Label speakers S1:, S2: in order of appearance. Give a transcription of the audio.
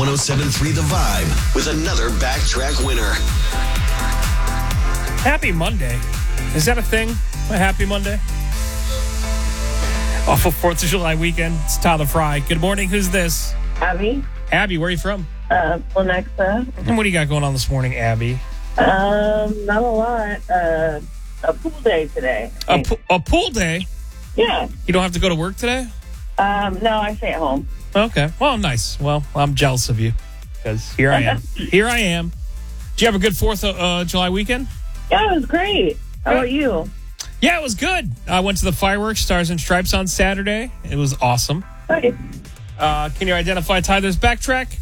S1: 107.3 The Vibe with another Backtrack winner.
S2: Happy Monday. Is that a thing? A happy Monday? Off of 4th of July weekend, it's Tyler Fry. Good morning. Who's this?
S3: Abby,
S2: Abby, where are you from?
S3: Lenexa.
S2: And what do you got going on this morning, Abby?
S3: Not a lot. A pool day today.
S2: A pool day?
S3: Yeah.
S2: You don't have to go to work today?
S3: No, I stay at home.
S2: Okay. Well, nice. Well, I'm jealous of you because here I am. Here I am. Did you have a good 4th of July weekend?
S3: Yeah, it was great. How about you?
S2: Yeah, it was good. I went to the fireworks, Stars and Stripes on Saturday. It was awesome.
S3: Hey.
S2: Can you identify Tyler's Backtrack?